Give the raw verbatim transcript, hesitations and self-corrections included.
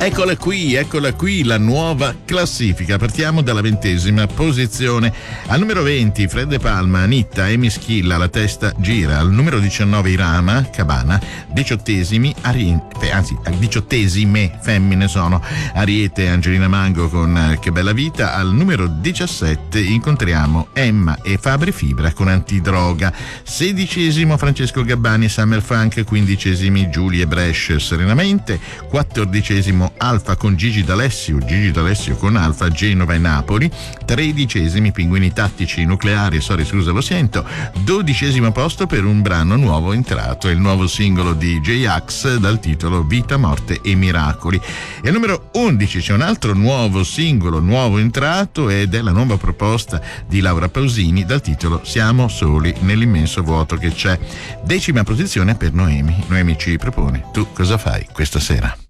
Eccola qui, eccola qui la nuova classifica. Partiamo dalla ventesima posizione. Al numero venti Fred De Palma, Anitta e Mischilla, La testa gira. Al numero diciannove Irama, Cabana. Diciottesimi Ariete, anzi diciottesime femmine sono Ariete e Angelina Mango con Che bella vita. Al numero diciassette incontriamo Emma e Fabri Fibra con Antidroga. Sedicesimo Francesco Gabbani, Summer Funk. Quindicesimi Giulie Brescia, Serenamente. Quattordicesimo Alfa con Gigi D'Alessio, Gigi D'Alessio con Alfa, Genova e Napoli. Tredicesimi Pinguini Tattici Nucleari, Sorry scusa lo sento. Dodicesimo posto per un brano nuovo entrato, il nuovo singolo di J-Ax dal titolo Vita, Morte e Miracoli. E al numero undici c'è un altro nuovo singolo, nuovo entrato, ed è la nuova proposta di Laura Pausini dal titolo Siamo soli nell'immenso vuoto che c'è. Decima posizione per Noemi. Noemi ci propone Tu cosa fai questa sera?